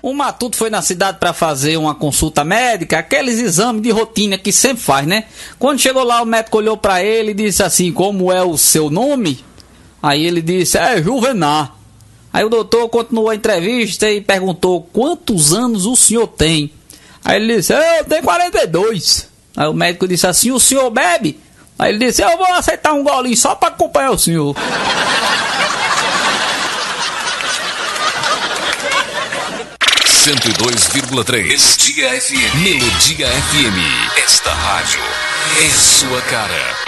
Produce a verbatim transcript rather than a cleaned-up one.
O Matuto foi na cidade para fazer uma consulta médica, aqueles exames de rotina que sempre faz, né? Quando chegou lá, o médico olhou para ele e disse assim: como é o seu nome? Aí ele disse: é Juvenar. Aí o doutor continuou a entrevista e perguntou: quantos anos o senhor tem? Aí ele disse: eu tenho quarenta e dois. Aí o médico disse assim: o senhor bebe? Aí ele disse: eu vou aceitar um golinho só para acompanhar o senhor. cento e dois vírgula três Melodia F M. Melodia F M. Esta rádio é sua cara.